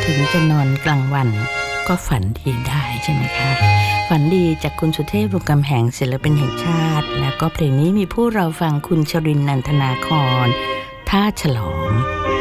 ถึงจะนอนกลางวันก็ฝันดีได้ใช่ไหมคะฝันดีจากคุณสุเทพ วงศ์กำแหงศิลปินแห่งชาติแล้วก็เพลงนี้มีผู้เราฟังคุณชรินทร์ นันทนาครท่าฉลอง